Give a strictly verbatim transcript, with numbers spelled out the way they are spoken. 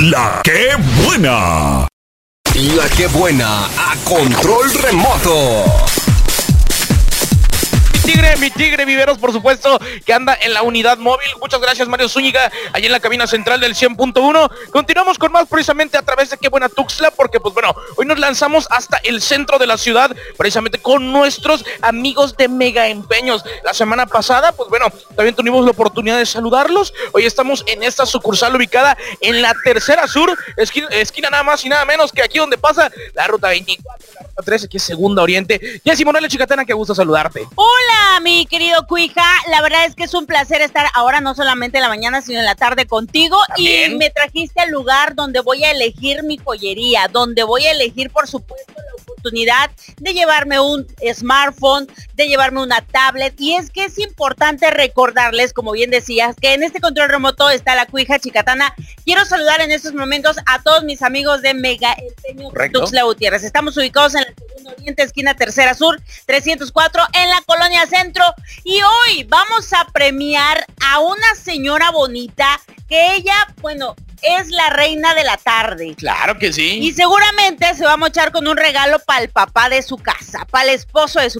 La que buena. La que buena a control remoto. Tigre, mi tigre Viveros, por supuesto, que anda en la unidad móvil. Muchas gracias, Mario Zúñiga, allí en la cabina central del cien punto uno. Continuamos con más precisamente a través de Qué Buena Tuxtla, porque pues bueno, hoy nos lanzamos hasta el centro de la ciudad, precisamente con nuestros amigos de Mega Empeños. La semana pasada, pues bueno, también tuvimos la oportunidad de saludarlos. Hoy estamos en esta sucursal ubicada en la Tercera Sur, esquina, esquina nada más y nada menos que aquí donde pasa la ruta veinticuatro, la ruta trece, aquí es Segunda Oriente. Jessy Morales Chicatana, qué gusto saludarte. Hola, mi querido Cuija, la verdad es que es un placer estar ahora no solamente en la mañana, sino en la tarde contigo. ¿También? Y me trajiste al lugar donde voy a elegir mi joyería, donde voy a elegir, por supuesto, la oportunidad de llevarme un smartphone, de llevarme una tablet. Y es que es importante recordarles, como bien decías, que en este control remoto está la Cuija Chicatana. Quiero saludar en estos momentos a todos mis amigos de Mega Empeños Tuxtla Gutiérrez. Estamos ubicados en la Segunda Oriente, esquina Tercera Sur, trescientos cuatro, en la Colonia Centro. Y hoy vamos a premiar a una señora bonita que ella, bueno, es la reina de la tarde. Claro que sí. Y seguramente se va a mochar con un regalo para el papá de su casa, para el esposo de su